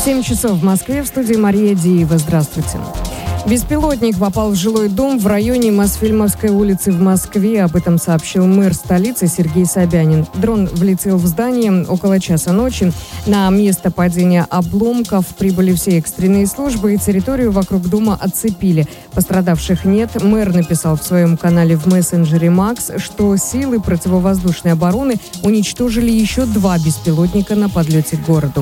7 часов в Москве, в студии Мария Диева. Здравствуйте. Беспилотник попал в жилой дом в районе Мосфильмовской улицы в Москве. Об этом сообщил мэр столицы Сергей Собянин. Дрон влетел в здание около часа ночи. На место падения обломков прибыли все экстренные службы и территорию вокруг дома оцепили. Пострадавших нет. Мэр написал в своем канале в мессенджере Макс, что силы противовоздушной обороны уничтожили еще 2 беспилотника на подлете к городу.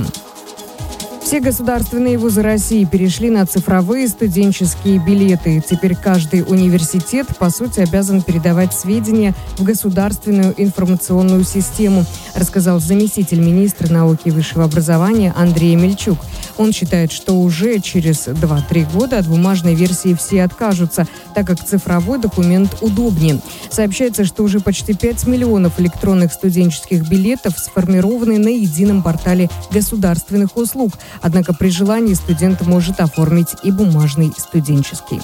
Все государственные вузы России перешли на цифровые студенческие билеты. Теперь каждый университет, по сути, обязан передавать сведения в государственную информационную систему, рассказал заместитель министра науки и высшего образования Андрей Мельчук. Он считает, что уже через 2-3 года от бумажной версии все откажутся, так как цифровой документ удобнее. Сообщается, что уже почти 5 миллионов электронных студенческих билетов сформированы на едином портале государственных услуг. Однако при желании студент может оформить и бумажный студенческий.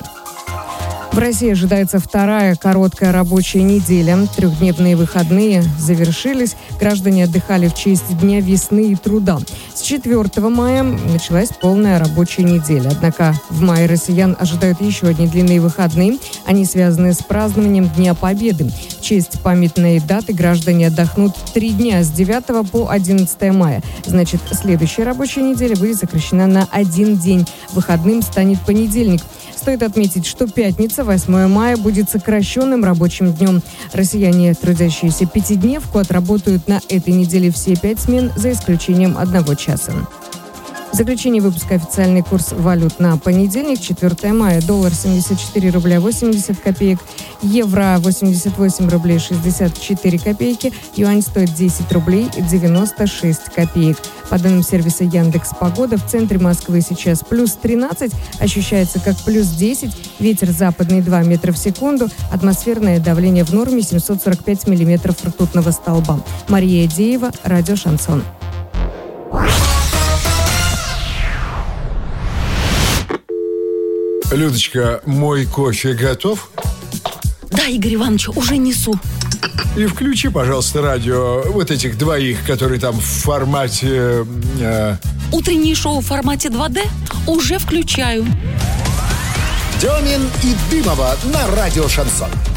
В России ожидается вторая короткая рабочая неделя. 3-дневные выходные завершились. Граждане отдыхали в честь Дня весны и труда. С 4 мая началась полная рабочая неделя. Однако в мае россиян ожидают еще одни длинные выходные. Они связаны с празднованием Дня Победы. В честь памятной даты граждане отдохнут 3 дня с 9 по 11 мая. Значит, следующая рабочая неделя будет сокращена на 1 день. Выходным станет понедельник. Стоит отметить, что пятница, 8 мая, будет сокращенным рабочим днем. Россияне, трудящиеся пятидневку, отработают на этой неделе все 5 смен, за исключением 1 часа. В заключение выпуска официальный курс валют на понедельник, 4 мая. Доллар 74 рубля 80 копеек, евро 88 рублей 64 копейки, юань стоит 10 рублей 96 копеек. По данным сервиса Яндекс.Погода, в центре Москвы сейчас плюс 13, ощущается как плюс 10, ветер западный 2 метра в секунду, атмосферное давление в норме 745 миллиметров ртутного столба. Мария Деева, радио «Шансон». Людочка, мой кофе готов? Да, Игорь Иванович, уже несу. И включи, пожалуйста, радио вот этих 2, которые там в формате... Утреннее шоу в формате 2D уже включаю. Демин и Дымова на радио «Шансон».